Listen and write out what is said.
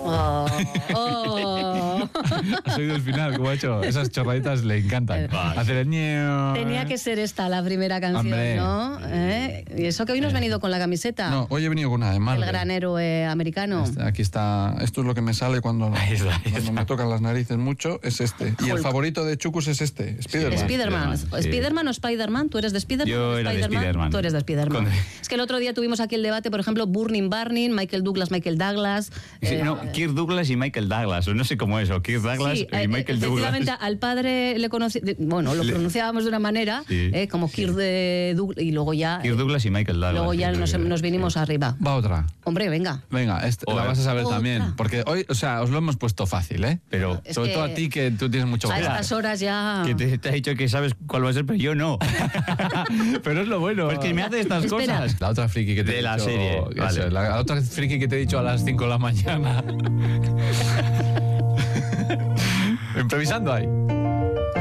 ¿Has oído el final? ¿Cómo ha hecho? Esas chorraditas le encantan. Hacer el ñeo. Tenía que ser esta la primera canción, Hombre. ¿no? Y eso que hoy no has venido con la camiseta. No, hoy he venido con una de Marvel. El gran héroe americano. Aquí está. Esto es lo que me sale cuando me tocan las narices mucho. Es este. Y el favorito de Chucus es este. Spiderman. Spiderman. Sí. ¿Spiderman o Spiderman? ¿Tú eres de Spiderman? Yo era de Spiderman. Tú eres de Spiderman. Es que el otro día tuvimos aquí el debate, por ejemplo, Burning, Michael Douglas. Sí, no, Kirk Douglas y Michael Douglas, o no sé cómo es, o Kirk Douglas y Michael Douglas. Efectivamente, al padre le conocí, bueno, lo pronunciábamos de una manera, como Kirk de Douglas, y luego ya... Kirk Douglas y Michael Douglas. Luego ya nos vinimos arriba. Va otra. Hombre, venga. Venga, la vas a saber Otra. también. Porque hoy, o sea, os lo hemos puesto fácil, ¿eh? Pero Es sobre que todo a ti, que tú tienes mucho a valor. estas horas ya... que te ha dicho que sabes cuál va a ser, pero yo no. Pero es lo bueno. Pues que me hace estas Espera. cosas. La otra friki que te De he la dicho... serie, eso, vale. la otra friki que te he dicho a las 5 de la mañana. Improvisando ahí.